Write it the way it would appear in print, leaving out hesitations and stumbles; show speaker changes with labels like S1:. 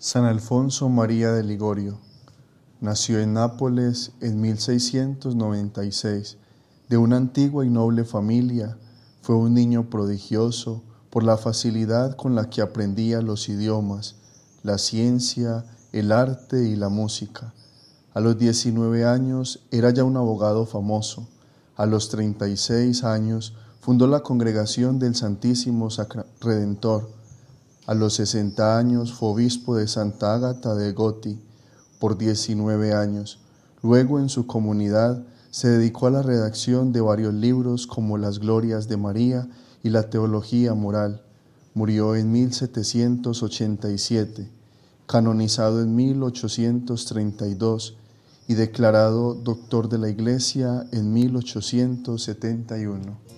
S1: San Alfonso María de Ligorio nació en Nápoles en 1696. De una antigua y noble familia, fue un niño prodigioso por la facilidad con la que aprendía los idiomas, la ciencia, el arte y la música. A los 19 años era ya un abogado famoso. A los 36 años fundó la Congregación del Santísimo Redentor. A los 60 años fue obispo de Santa Ágata de Goti por 19 años. Luego, en su comunidad, se dedicó a la redacción de varios libros como Las Glorias de María y la Teología Moral. Murió en 1787, canonizado en 1832 y declarado doctor de la Iglesia en 1871.